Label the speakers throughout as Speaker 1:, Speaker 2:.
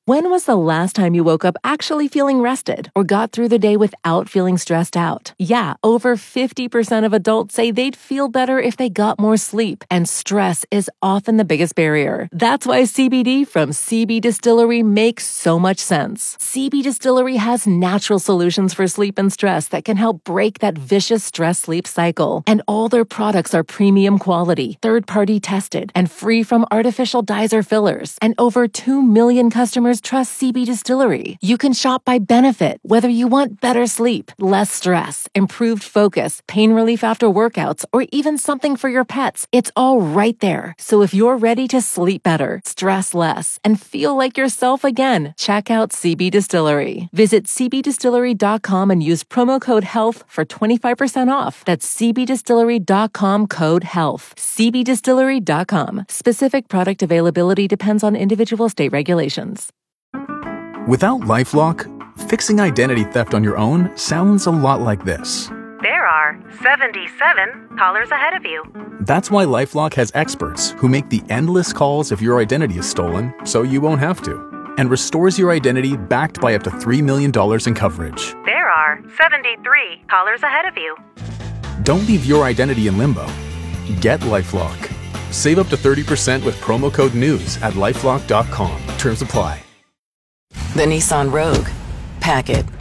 Speaker 1: When was the last time you woke up actually feeling rested or got through the day without feeling stressed out? Yeah, over 50% of adults say they'd feel better if they got more sleep, and stress is often the biggest barrier. That's why CBD from CB Distillery makes so much sense. CB Distillery has natural solutions for sleep and stress that can help break that vicious stress-sleep cycle. And all their products are premium quality, third-party tested, and free from artificial dyes or fillers. And over 2 million customers trust CB Distillery. You can shop by benefit, whether you want better sleep, less stress, improved focus, pain relief after workouts, or even something for your pets. It's all right there. So if you're ready to sleep better, stress less, and feel like yourself again, check out CB Distillery. Visit cbdistillery.com and use promo code HEALTH for 25% off. That's cbdistillery.com, code HEALTH. cbdistillery.com. Specific product availability depends on individual state regulations.
Speaker 2: Without LifeLock, fixing identity theft on your own sounds a lot like this.
Speaker 3: There are 77 callers ahead of you.
Speaker 2: That's why LifeLock has experts who make the endless calls if your identity is stolen, so you won't have to, and restores your identity backed by up to $3 million in coverage.
Speaker 3: There are 73 callers ahead of you.
Speaker 2: Don't leave your identity in limbo. Get LifeLock. Save up to 30% with promo code NEWS at LifeLock.com. Terms apply.
Speaker 4: The Nissan Rogue. Pack it.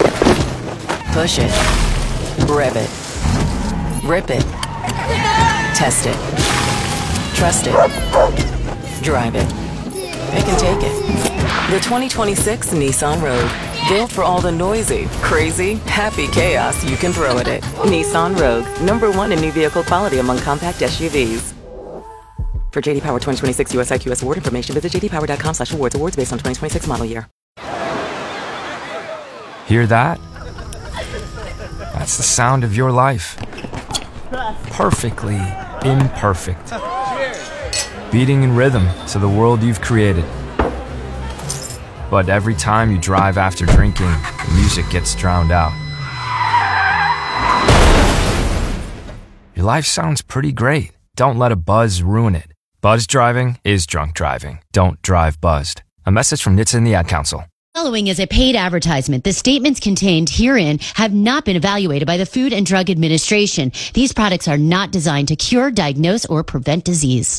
Speaker 4: Push it. Rev it. Rip it. Test it. Trust it. Drive it. Pick and take it. The 2026 Nissan Rogue. Built for all the noisy, crazy, happy chaos you can throw at it. Nissan Rogue. #1 in new vehicle quality among compact SUVs. For JD Power 2026 US IQS award information, visit jdpower.com/awards. Awards based on 2026 model year.
Speaker 5: Hear that? That's the sound of your life. Perfectly imperfect. Beating in rhythm to the world you've created. But every time you drive after drinking, the music gets drowned out. Your life sounds pretty great. Don't let a buzz ruin it. Buzz driving is drunk driving. Don't drive buzzed. A message from NHTSA and the Ad Council.
Speaker 6: Following is a paid advertisement. The statements contained herein have not been evaluated by the Food and Drug Administration. These products are not designed to cure, diagnose, or prevent disease.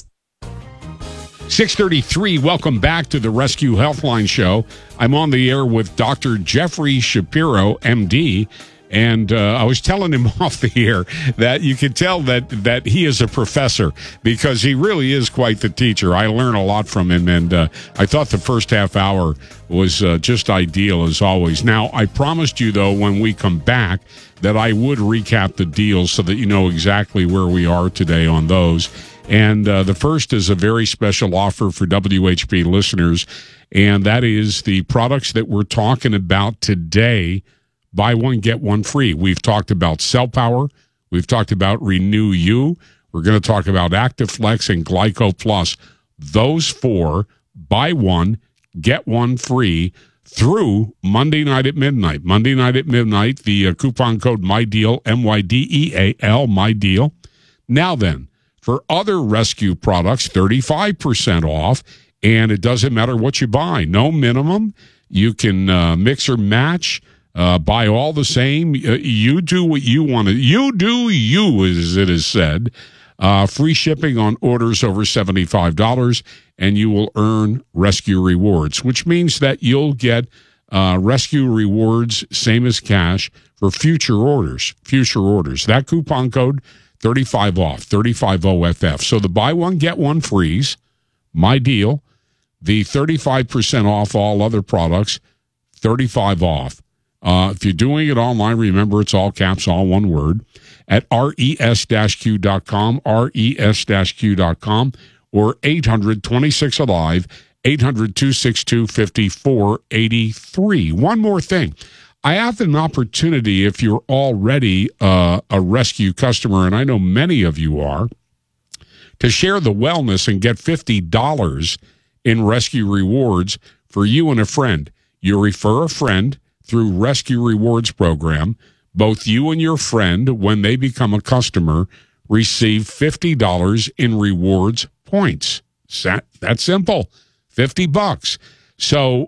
Speaker 7: 6:33, welcome back to the Rescue Healthline Show. I'm on the air with Dr. Jeffrey Shapiro, MD, and I was telling him off the air that you can tell that he is a professor because he really is quite the teacher. I learn a lot from him, and I thought the first half hour was just ideal as always. Now, I promised you, though, when we come back that I would recap the deals so that you know exactly where we are today on those. And the first is a very special offer for WHP listeners, and that is the products that we're talking about today. Buy one, get one free. We've talked about Cell Power. We've talked about Renew You. We're going to talk about ActiveFlex and Glyco Plus. Those four, buy one, get one free through Monday night at midnight. Monday night at midnight, the coupon code MyDeal, MYDEAL, MyDeal. Now then, for other rescue products, 35% off, and it doesn't matter what you buy. No minimum. You can mix or match, buy all the same. You do what you want to. You do you, as it is said. Free shipping on orders over $75, and you will earn rescue rewards, which means that you'll get rescue rewards, same as cash, for future orders. That coupon code, 35 off, 35 OFF. So the buy one, get one frees, my deal. The 35% off all other products, 35 off. If you're doing it online, remember it's all caps, all one word, at res-q.com, res-q.com, or 800-26-ALIVE, 800-262-5483. One more thing. I have an opportunity, if you're already a rescue customer, and I know many of you are, to share the wellness and get $50 in rescue rewards for you and a friend. You refer a friend through Rescue Rewards program. Both you and your friend, when they become a customer, receive $50 in rewards points. That's simple. $50. So